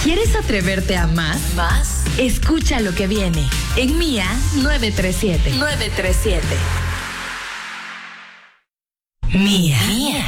¿Quieres atreverte a más? ¿Más? Escucha lo que viene en Mía 937. 937. Mía.